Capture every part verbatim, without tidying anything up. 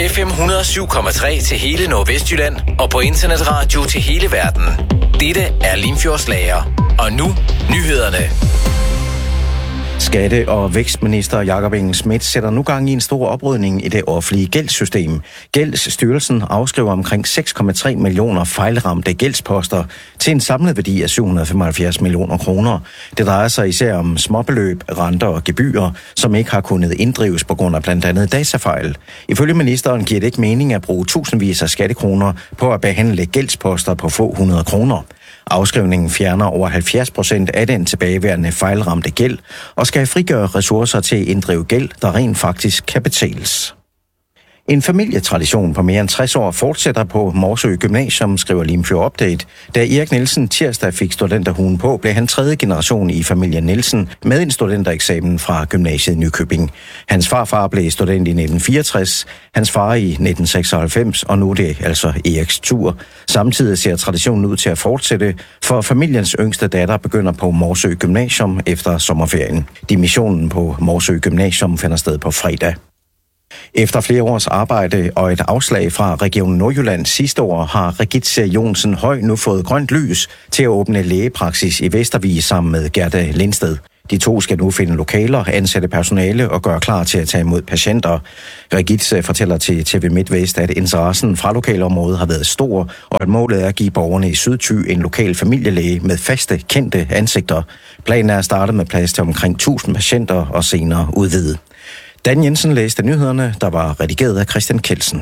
F M et hundrede og syv komma tre til hele Nordvestjylland og på internetradio til hele verden. Dette er Limfjordslager. Og nu nyhederne. Skatte- og vækstminister Jakob Engel-Schmidt sætter nu gang i en stor oprydning i det offentlige gældssystem. Gældsstyrelsen afskriver omkring seks komma tre millioner fejlramte gældsposter til en samlet værdi af syv hundrede og femoghalvfjerds millioner kroner. Det drejer sig især om småbeløb, renter og gebyrer, som ikke har kunnet inddrives på grund af blandt andet datafejl. Ifølge ministeren giver det ikke mening at bruge tusindvis af skattekroner på at behandle gældsposter på få hundrede kroner. Afskrivningen fjerner over halvfjerds procent af den tilbageværende fejlramte gæld og skal frigøre ressourcer til at inddrive gæld, der rent faktisk kan betales. En familietradition på mere end tres år fortsætter på Morsø Gymnasium, skriver Limfjord Update. Da Erik Nielsen tirsdag fik studenterhuen på, blev han tredje generation i familien Nielsen med en studentereksamen fra gymnasiet i Nykøbing. Hans farfar blev student i nitten fireogtres, hans far i nitten seksoghalvfems, og nu er det altså Eriks tur. Samtidig ser traditionen ud til at fortsætte, for familiens yngste datter begynder på Morsø Gymnasium efter sommerferien. Dimissionen på Morsø Gymnasium finder sted på fredag. Efter flere års arbejde og et afslag fra Region Nordjylland sidste år, har Regitze Jonsen Høj nu fået grønt lys til at åbne lægepraksis i Vestervig sammen med Gerda Lindsted. De to skal nu finde lokaler, ansætte personale og gøre klar til at tage imod patienter. Regitze fortæller til T V MidtVest, at interessen fra lokalområdet har været stor, og at målet er at give borgerne i Sydthy en lokal familielæge med faste, kendte ansigter. Planen er at starte med plads til omkring tusind patienter og senere udvide. Dan Jensen læste nyhederne, der var redigeret af Christian Kelsen.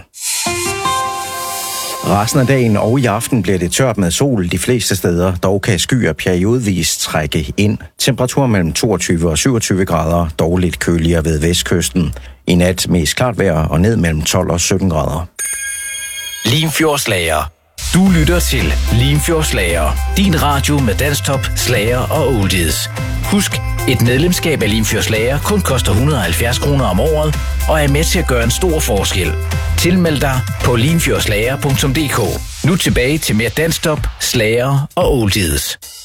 Resten af dagen og i aften bliver det tørt med sol de fleste steder, dog kan skyer periodvis trække ind. Temperatur mellem toogtyve og syvogtyve grader, dog lidt køligere ved vestkysten. I nat mest klart vejr og ned mellem tolv og sytten grader. Limfjordslager. Du lytter til Limfjordslager. Din radio med danstop, slager og oldies. Husk, et medlemskab af Limfjordslager kun koster et hundrede og halvfjerds kroner om året og er med til at gøre en stor forskel. Tilmeld dig på limfjordslager punktum d k. Nu tilbage til mere danstop, slager og oldies.